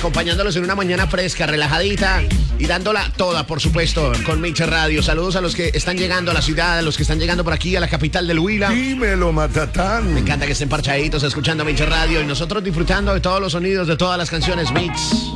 acompañándolos en una mañana fresca, relajadita y dándola toda, por supuesto, con Mix Radio. Saludos a los que están llegando a la ciudad, a los que están llegando por aquí a la capital del Huila. Dímelo, Matatán. Me encanta que estén parchaditos escuchando Mix Radio y nosotros disfrutando de todos los sonidos, de todas las canciones Mix.